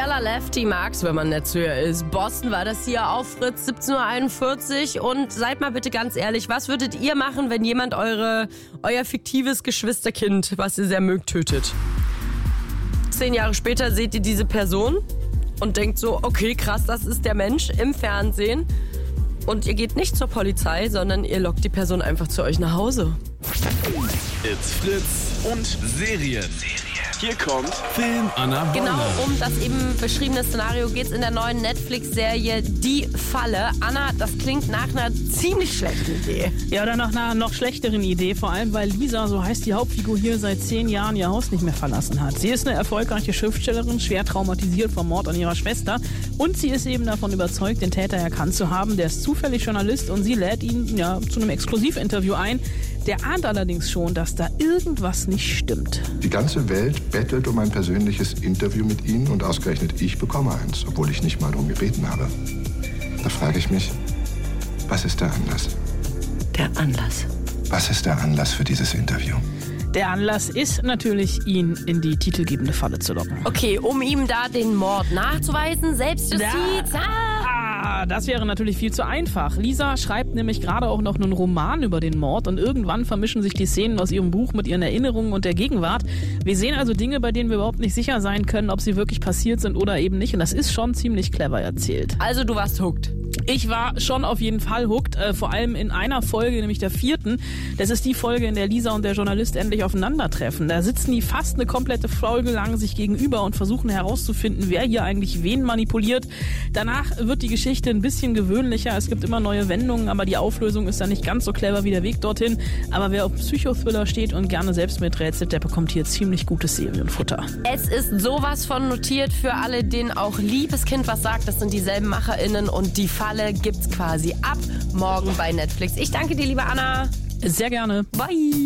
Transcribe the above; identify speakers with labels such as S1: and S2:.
S1: Bella Lefty mag's, wenn man nicht höher ist. Boston war das hier auf Fritz 17.41 Uhr. Und seid mal bitte ganz ehrlich, was würdet ihr machen, wenn jemand euer fiktives Geschwisterkind, was ihr sehr mögt, tötet? 10 Jahre später seht ihr diese Person und denkt so, okay, krass, das ist der Mensch im Fernsehen. Und ihr geht nicht zur Polizei, sondern ihr lockt die Person einfach zu euch nach Hause.
S2: It's Fritz und Serien. Hier kommt Film Anna Wollner.
S1: Genau um das eben beschriebene Szenario geht es in der neuen Netflix-Serie Die Falle. Anna, das klingt nach einer ziemlich schlechten Idee.
S3: Ja, oder nach einer noch schlechteren Idee, vor allem weil Lisa, so heißt die Hauptfigur hier, seit 10 Jahren ihr Haus nicht mehr verlassen hat. Sie ist eine erfolgreiche Schriftstellerin, schwer traumatisiert vom Mord an ihrer Schwester und sie ist eben davon überzeugt, den Täter erkannt zu haben. Der ist zufällig Journalist und sie lädt ihn zu einem Exklusivinterview ein. Der ahnt allerdings schon, dass da irgendwas nicht stimmt.
S4: Die ganze Welt bettelt um ein persönliches Interview mit Ihnen und ausgerechnet ich bekomme eins, obwohl ich nicht mal darum gebeten habe. Da frage ich mich, was ist der Anlass?
S1: Der Anlass?
S4: Was ist der Anlass für dieses Interview?
S3: Der Anlass ist natürlich, ihn in die titelgebende Falle zu locken.
S1: Okay, um ihm da den Mord nachzuweisen, Selbstjustiz.
S3: Das wäre natürlich viel zu einfach. Lisa schreibt nämlich gerade auch noch einen Roman über den Mord und irgendwann vermischen sich die Szenen aus ihrem Buch mit ihren Erinnerungen und der Gegenwart. Wir sehen also Dinge, bei denen wir überhaupt nicht sicher sein können, ob sie wirklich passiert sind oder eben nicht. Und das ist schon ziemlich clever erzählt.
S1: Also du warst hooked.
S3: Ich war schon auf jeden Fall hooked, vor allem in einer Folge, nämlich der 4. Das ist die Folge, in der Lisa und der Journalist endlich aufeinandertreffen. Da sitzen die fast eine komplette Folge lang sich gegenüber und versuchen herauszufinden, wer hier eigentlich wen manipuliert. Danach wird die Geschichte ein bisschen gewöhnlicher. Es gibt immer neue Wendungen, aber die Auflösung ist dann nicht ganz so clever wie der Weg dorthin. Aber wer auf Psychothriller steht und gerne selbst miträtselt, der bekommt hier ziemlich gutes Serienfutter.
S1: Es ist sowas von notiert für alle, denen auch Liebes Kind was sagt. Das sind dieselben MacherInnen und die Falle gibt's quasi ab morgen bei Netflix. Ich danke dir, liebe Anna.
S3: Sehr gerne.
S1: Bye.